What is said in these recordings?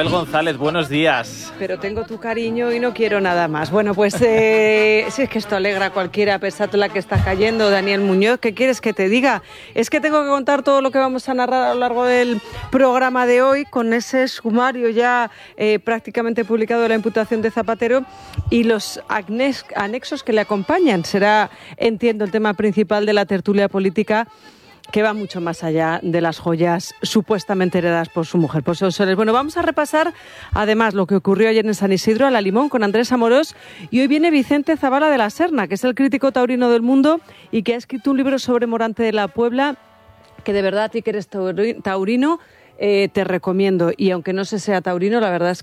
Isabel González, buenos días. Pero tengo tu cariño y no quiero nada más. Bueno, pues si es que esto alegra a cualquiera, a pesar de la que está cayendo. Daniel Muñoz, ¿qué quieres que te diga? Es que tengo que contar todo lo que vamos a narrar a lo largo del programa de hoy, con ese sumario ya prácticamente publicado de la imputación de Zapatero y los anexos que le acompañan. Será, entiendo, el tema principal de la tertulia política, que va mucho más allá de las joyas supuestamente heredadas por su mujer, por sus soles. Bueno, vamos a repasar además lo que ocurrió ayer en San Isidro, a la Limón, con Andrés Amorós, y hoy viene Vicente Zavala de la Serna, que es el crítico taurino del mundo y que ha escrito un libro sobre Morante de la Puebla, que de verdad, a ti que eres taurino, te recomiendo. Y aunque no se sea taurino, la verdad es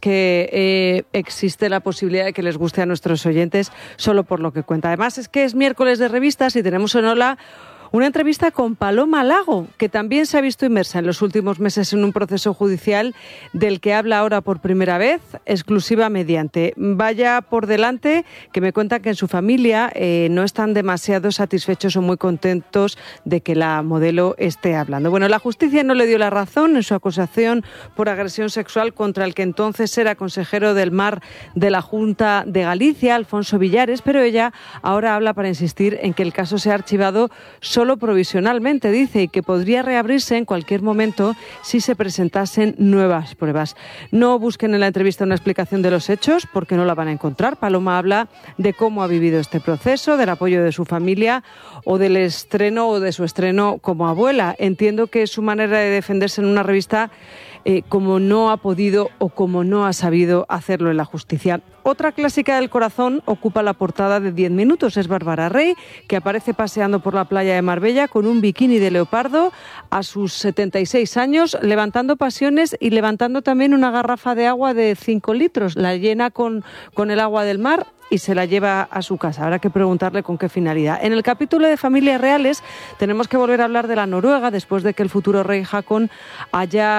que existe la posibilidad de que les guste a nuestros oyentes solo por lo que cuenta. Además, es que es miércoles de revistas y tenemos en Hola una entrevista con Paloma Lago, que también se ha visto inmersa en los últimos meses en un proceso judicial del que habla ahora por primera vez, exclusiva mediante. Vaya por delante que me cuenta que en su familia no están demasiado satisfechos o muy contentos de que la modelo esté hablando. Bueno, la justicia no le dio la razón en su acusación por agresión sexual contra el que entonces era consejero del Mar de la Junta de Galicia, Alfonso Villares, pero ella ahora habla para insistir en que el caso sea archivado solo provisionalmente, dice, y que podría reabrirse en cualquier momento si se presentasen nuevas pruebas. No busquen en la entrevista una explicación de los hechos, porque no la van a encontrar. Paloma habla de cómo ha vivido este proceso, del apoyo de su familia o del estreno o de su estreno como abuela. Entiendo que es su manera de defenderse en una revista como no ha podido o como no ha sabido hacerlo en la justicia. Otra clásica del corazón ocupa la portada de 10 minutos. Es Bárbara Rey, que aparece paseando por la playa de Marbella con un bikini de leopardo a sus 76 años, levantando pasiones y levantando también una garrafa de agua de 5 litros. La llena con el agua del mar y se la lleva a su casa. Habrá que preguntarle con qué finalidad. En el capítulo de familias reales tenemos que volver a hablar de la Noruega, después de que el futuro rey Haakon haya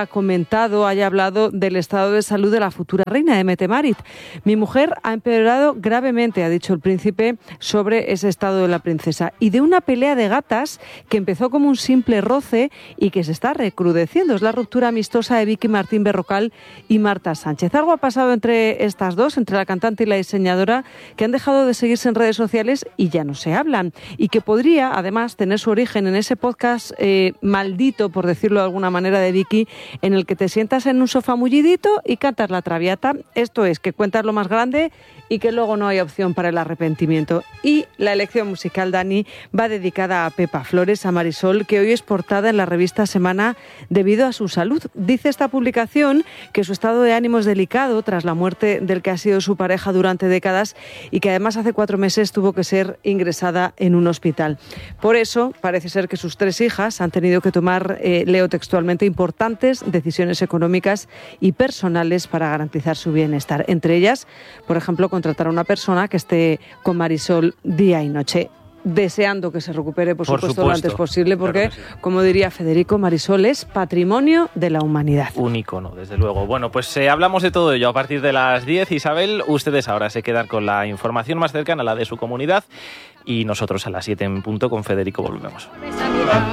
hablado del estado de salud de la futura reina de Mette-Marit. Mi mujer ha empeorado gravemente, ha dicho el príncipe, sobre ese estado de la princesa, y de una pelea de gatas que empezó como un simple roce y que se está recrudeciendo. Es la ruptura amistosa de Vicky Martín Berrocal y Marta Sánchez. Algo ha pasado entre estas dos, entre la cantante y la diseñadora, que han dejado de seguirse en redes sociales y ya no se hablan, y que podría además tener su origen en ese podcast maldito, por decirlo de alguna manera, de Vicky, en el que te sientas en un sofá mullidito y cantas la Traviata. Esto es, que cuentas lo más grande y que luego no hay opción para el arrepentimiento. Y la elección musical, Dani, va dedicada a Pepa Flores, a Marisol, que hoy es portada en la revista Semana debido a su salud. Dice esta publicación que su estado de ánimo es delicado tras la muerte del que ha sido su pareja durante décadas y que además hace 4 meses tuvo que ser ingresada en un hospital. Por eso parece ser que sus 3 hijas han tenido que tomar, leo textualmente, importantes decisiones económicas y personales para garantizar su bienestar. Entre ellas, por ejemplo, contratar a una persona que esté con Marisol día y noche. Deseando que se recupere, por supuesto, lo antes posible, porque, claro, sí, como diría Federico, Marisol es patrimonio de la humanidad. Un ícono, desde luego. Bueno, pues hablamos de todo ello a partir de las 10. Isabel, ustedes ahora se quedan con la información más cercana a la de su comunidad y nosotros a las 7 en punto con Federico volvemos.